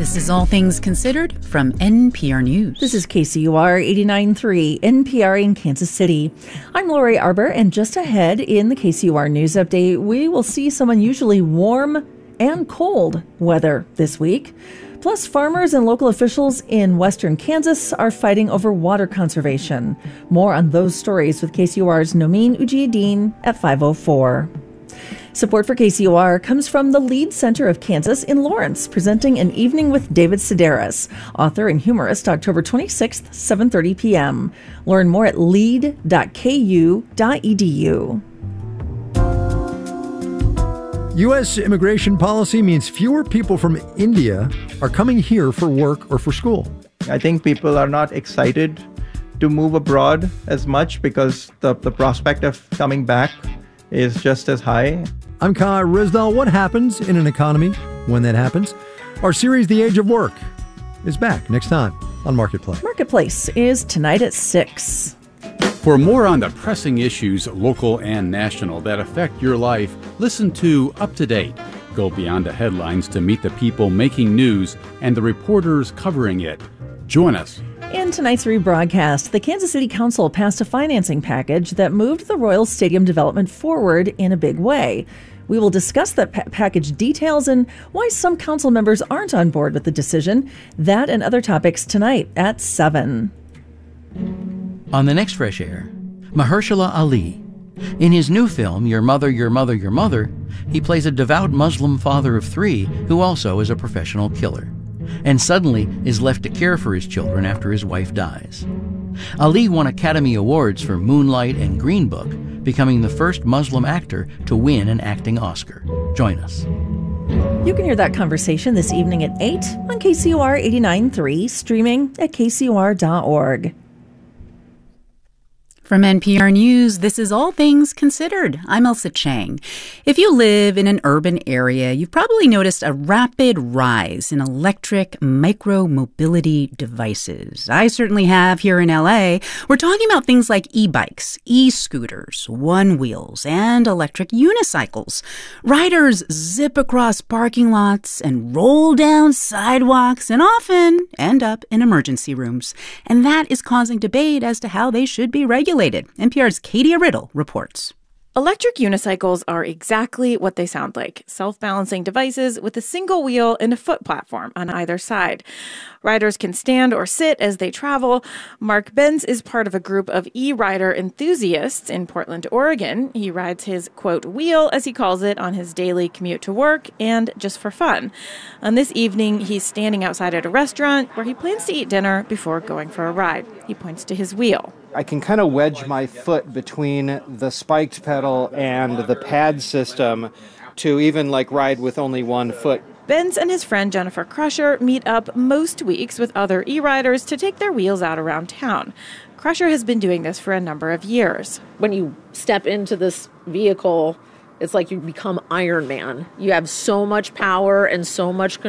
This is All Things Considered from NPR News. This is KCUR 89.3, NPR in Kansas City. I'm Lori Arbor, and just ahead in the KCUR News Update, we will see some unusually warm and cold weather this week. Plus, farmers and local officials in western Kansas are fighting over water conservation. More on those stories with KCUR's Nomin Ujiyediin at 5:04. Support for KCUR comes from the Lead Center of Kansas in Lawrence, presenting An Evening with David Sedaris, author and humorist, October 26th, 7:30 p.m. Learn more at lead.ku.edu. U.S. immigration policy means fewer people from India are coming here for work or for school. I think people are not excited to move abroad as much because the prospect of coming back is just as high. I'm Kai Rizdal. What happens in an economy when that happens? Our series, The Age of Work, is back next time on Marketplace. Marketplace is tonight at 6. For more on the pressing issues, local and national, that affect your life, listen to Up to Date. Go beyond the headlines to meet the people making news and the reporters covering it. Join us. In tonight's rebroadcast, the Kansas City Council passed a financing package that moved the Royals Stadium development forward in a big way. We will discuss that package details and why some council members aren't on board with the decision. That and other topics tonight at 7. On the next Fresh Air, Mahershala Ali. In his new film, Your Mother, Your Mother, Your Mother, he plays a devout Muslim father of 3 who also is a professional killer, and suddenly is left to care for his children after his wife dies. Ali won Academy Awards for Moonlight and Green Book, becoming the first Muslim actor to win an acting Oscar. Join us. You can hear that conversation this evening at 8 on KCUR 89.3, streaming at kcur.org. From NPR News, this is All Things Considered. I'm Elsa Chang. If you live in an urban area, you've probably noticed a rapid rise in electric micro-mobility devices. I certainly have here in LA. We're talking about things like e-bikes, e-scooters, one-wheels, and electric unicycles. Riders zip across parking lots and roll down sidewalks and often end up in emergency rooms. And that is causing debate as to how they should be regulated. NPR's Katie Riddle reports. Electric unicycles are exactly what they sound like, self-balancing devices with a single wheel and a foot platform on either side. Riders can stand or sit as they travel. Mark Benz is part of a group of e-rider enthusiasts in Portland, Oregon. He rides his, quote, wheel, as he calls it, on his daily commute to work and just for fun. On this evening, he's standing outside at a restaurant where he plans to eat dinner before going for a ride. He points to his wheel. I can kind of wedge my foot between the spiked pedal and the pad system to even ride with only one foot. Benz and his friend Jennifer Crusher meet up most weeks with other e-riders to take their wheels out around town. Crusher has been doing this for a number of years. When you step into this vehicle, it's like you become Iron Man. You have so much power and so much control.